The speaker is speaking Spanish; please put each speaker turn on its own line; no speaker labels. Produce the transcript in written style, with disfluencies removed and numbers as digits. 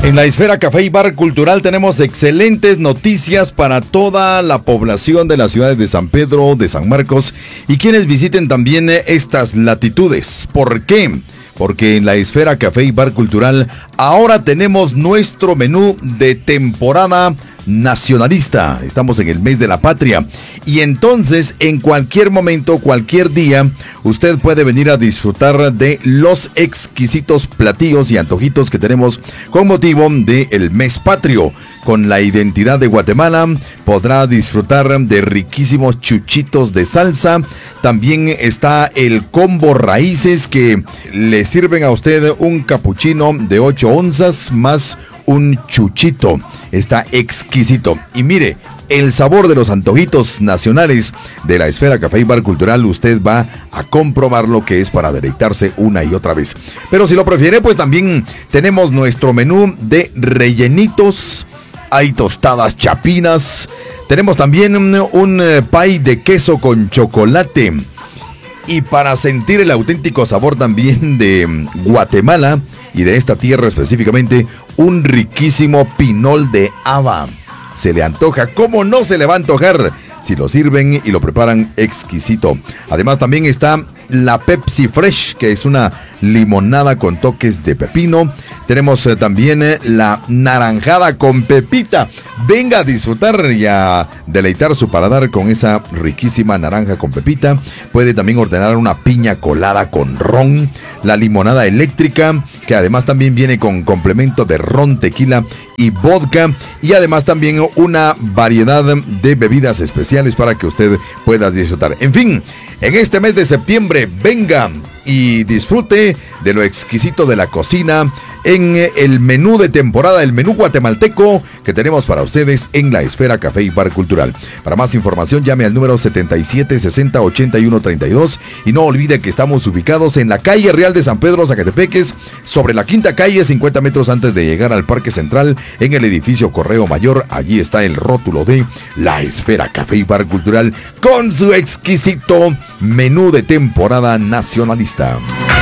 En la Esfera Café y Bar Cultural tenemos excelentes noticias para toda la población de las ciudades de San Pedro, de San Marcos y quienes visiten también estas latitudes. ¿Por qué? Porque en la Esfera Café y Bar Cultural ahora tenemos nuestro menú de temporada nacionalista. Estamos en el mes de la patria y entonces en cualquier momento, cualquier día, usted puede venir a disfrutar de los exquisitos platillos y antojitos que tenemos con motivo del mes patrio. Con la identidad de Guatemala podrá disfrutar de riquísimos chuchitos de salsa. También está el combo raíces que le sirven a usted un capuchino de 8 onzas más un chuchito. Está exquisito. Y mire, el sabor de los antojitos nacionales de la Esfera Café y Bar Cultural, usted va a comprobar lo que es para deleitarse una y otra vez. Pero si lo prefiere, pues también tenemos nuestro menú de rellenitos. Hay tostadas chapinas. Tenemos también un pie de queso con chocolate. Y para sentir el auténtico sabor también de Guatemala y de esta tierra específicamente, un riquísimo pinol de haba. Se le antoja, ¿cómo no se le va a antojar? Si lo sirven y lo preparan exquisito. Además también está la Pepsi Fresh, que es una limonada con toques de pepino. Tenemos también la naranjada con pepita. Venga a disfrutar y a deleitar su paladar con esa riquísima naranja con pepita. Puede también ordenar una piña colada con ron, la limonada eléctrica, que además también viene con complemento de ron, tequila y vodka, y además también una variedad de bebidas especiales para que usted pueda disfrutar. En fin, en este mes de septiembre, venga y disfrute de lo exquisito de la cocina en el menú de temporada, el menú guatemalteco que tenemos para ustedes en la Esfera Café y Bar Cultural. Para más información llame al número 7760-8132 y no olvide que estamos ubicados en la calle Real de San Pedro, Zacatepeques, sobre la quinta calle, 50 metros antes de llegar al Parque Central, en el edificio Correo Mayor. Allí está el rótulo de la Esfera Café y Bar Cultural con su exquisito menú de temporada nacionalista.